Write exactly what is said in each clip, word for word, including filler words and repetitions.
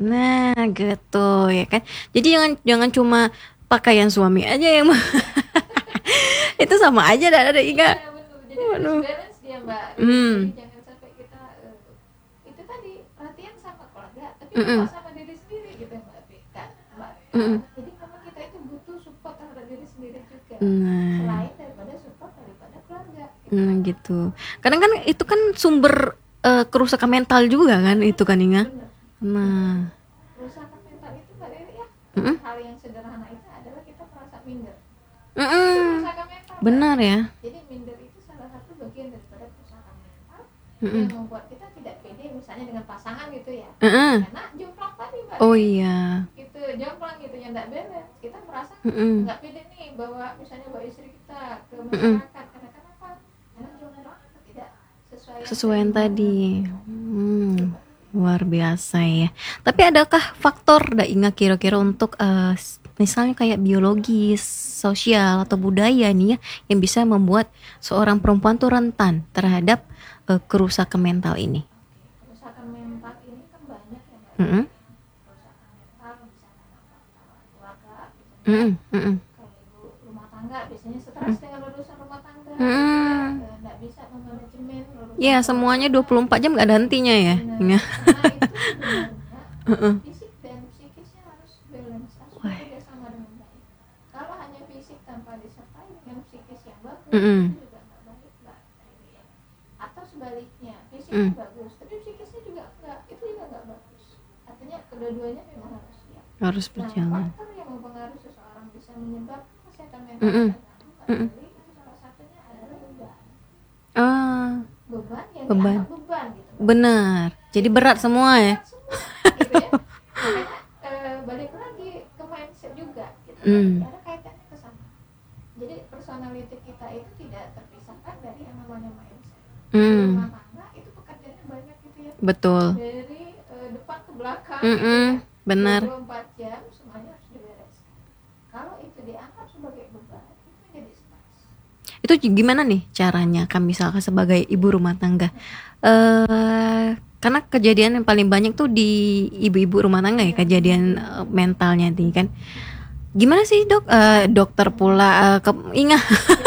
Nah, gitu ya kan. Jadi jangan jangan cuma pakaian suami aja yang itu sama aja dah ada Ika. Iya betul, jadi harus Waduh. balance dia Mbak. Hmm. Jadi jangan sampai kita uh, itu tadi perhatian sama keluarga, tapi lupa Mm-mm. sama diri sendiri gitu Mbak Pika. Mbak. Uh, Mm-mm. jadi memang kita itu butuh support terhadap diri sendiri juga, Nah, selain daripada support daripada keluarga. Gitu, nah Mbak. gitu. Kadang kan itu kan sumber eh, kerusakan mental juga kan itu kan Inga. Benar. Nah, Kerusakan mental itu Mbak Dewi ya, mm-mm. hal yang sederhana itu adalah kita merasa minder. Itu Mm-mm. kerusakan mental Mbak. Benar ya. Jadi minder itu salah satu bagian daripada kerusakan mental Mm-mm. yang membuat kita tidak pede misalnya dengan pasangan gitu ya. Mm-mm. Karena jomplang tadi Mbak. Oh iya. Gitu, jomplang gitu yang tidak balance. Kita merasa Mm-mm. nggak pede nih bawa misalnya bawa istri kita ke Mm-mm. masyarakat. Karena kenapa? Karena jomplang tidak sesuai yang Sesuai yang tadi. tadi. Hmm. Luar biasa ya. Tapi adakah faktor dak Inga kira-kira untuk eh, s- misalnya kayak biologis, sosial atau budaya nih ya yang bisa membuat seorang perempuan tuh rentan terhadap eh, kerusakan mental ini? Kerusakan mental ini kan banyak ya Mbak. Mm-mm. Kerusakan mental bisa karena faktor keluarga gitu. Mm-mm. Mm-mm. Kalau ibu rumah tangga biasanya stres dengan urusan rumah tangga, Mm-mm. nggak bisa memanajemen urusan Ya semuanya dua puluh empat jam gak ada hentinya ya. Benar. Inga. Karena itu sebenarnya Mm-mm. fisik dan psikisnya harus balance, harus Wah. bekerja sama dengan baik. Kalau hanya fisik tanpa disertai dengan psikis yang bagus, Mm-mm. itu juga nggak baik Mbak. Atau sebaliknya, fisiknya Mm. bagus, tapi psikisnya juga nggak, itu juga nggak bagus. Artinya kedua-duanya memang harus siap. Harus Nah, berjalan. faktor yang mempengaruhi seseorang bisa menyebabkan kesehatan mental Mm-mm. terganggu, Mbak Mm-mm. Dewi, itu salah satunya adalah beban. Ah, Beban yang beban. dianggap beban gitu. Mbak. Benar. Jadi berat semua ya. Berat semua gitu ya. Makanya eh, balik lagi ke mindset juga gitu. Mm. Ada kaitannya ke sana. Jadi personality kita itu tidak terpisahkan dari yang namanya mindset. Di Mm. rumah tangga itu pekerjaannya banyak gitu ya. Betul. Dari eh, depan ke belakang Mm-mm. gitu ya. Benar. dua puluh empat jam semuanya harus dibereskan. Kalau itu dianggap sebagai beban, itu menjadi stres. Itu gimana nih caranya kan misalkan sebagai ibu rumah tangga? Eh karena kejadian yang paling banyak tuh di ibu-ibu rumah tangga ya kejadian eh, mentalnya nih kan. Gimana sih dok? Eh, dokter pula eh, ke, ingat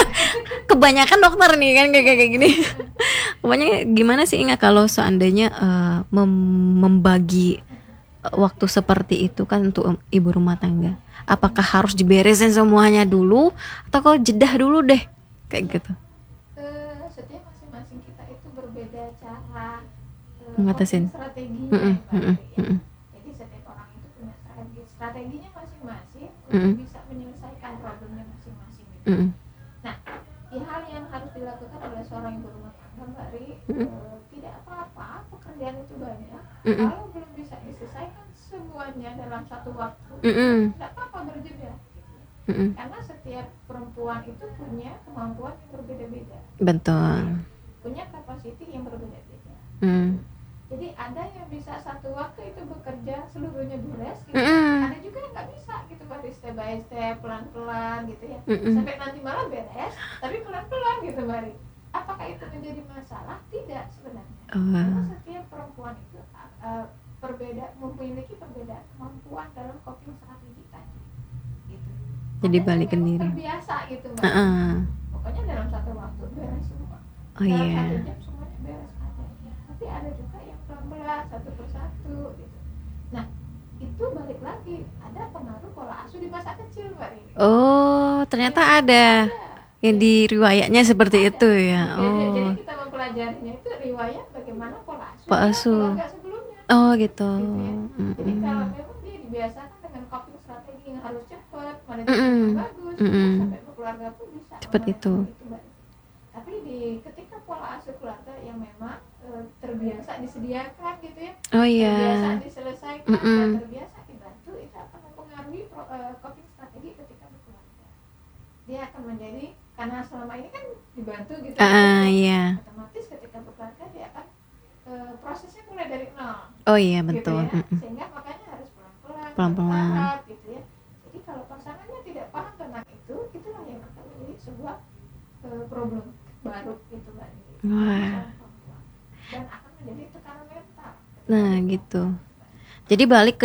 kebanyakan dokter nih kan kayak kayak gini. Kebanyakan gimana sih Inga kalau seandainya eh, mem- membagi eh, waktu seperti itu kan untuk ibu rumah tangga? Apakah harus diberesin semuanya dulu atau kalau jedah dulu deh kayak gitu? Eh, setiap masing-masing kita itu berbeda cara eh, Ngatasin. coping strateginya Mm-mm, ya, Mbak mm-mm, Dewi, ya. mm-mm. Jadi setiap orang itu punya strategi strateginya masing-masing Mm-mm. untuk bisa menyelesaikan problemnya masing-masing gitu. Mm-mm. Nah, di hal yang harus dilakukan oleh seorang ibu rumah tangga Mbak Ri, Mm-mm. eh, tidak apa-apa pekerjaan itu banyak. Mm-mm. Kalau belum bisa diselesaikan semuanya dalam satu waktu, Mm-mm. tidak apa-apa berjeda. Mm-mm. Karena setiap perempuan itu punya kemampuan yang berbeda-beda, Betul. punya kapasiti yang berbeda-beda. Mm. Jadi ada yang bisa satu waktu itu bekerja seluruhnya beres gitu. Mm-mm. Ada juga yang nggak bisa gitu Mbak, step by step, pelan-pelan gitu ya. Mm-mm. Sampai nanti malah beres, tapi pelan-pelan gitu Mbak Ri. Apakah itu menjadi masalah? Tidak sebenarnya. Karena Oh. setiap perempuan itu uh, berbeda, memiliki perbedaan kemampuan dalam coping strategi tadi. Gitu. Jadi Ada yang balikin memang diri. terbiasa gitu Mbak. Uh-uh. Pokoknya dalam satu waktu beres semua. Oh Dalam iya. satu jam semuanya beres ada. Tapi ada juga yang pelan-pelan satu persatu gitu. Nah, itu balik lagi ada pengaruh pola asuh di masa kecil Mbak Rini. Oh, ternyata Memang ada ada. yang di riwayatnya seperti Ada. itu ya. Jadi, jadi Oh. kita mempelajarinya itu riwayat bagaimana pola asuh Pak dalam asuh. keluarga sebelumnya. Oh gitu. Gitu ya. Jadi Mm-mm. kalau memang dia dibiasakan dengan coping strategi yang harus cepat, manajemen Mm-mm. yang bagus, Mm-mm. ya, sampai keluarga pun bisa Cepet itu. memanage itu Mbak. Tapi di ketika pola asuh keluarga yang memang e, terbiasa disediakan gitu ya, Oh terbiasa iya. diselesaikan Mm-mm. dan terbiasa dibantu, itu akan mempengaruhi pro, e, coping strategi ketika berkeluarga. Dia akan menjadi, karena selama ini kan dibantu gitu, Ah iya. otomatis ketika berkeluarga dia akan e, prosesnya mulai dari nol. Oh iya Gitu betul. ya. Mm-mm. Sehingga makanya harus pelan-pelan, Pelan-pelan. bertahap gitu ya. Jadi kalau pasangannya tidak paham tentang itu, itulah yang akan menjadi sebuah uh, problem baru gitu Mbak. Wah. Dan akan menjadi tekanan mental. Nah gitu. Jadi balik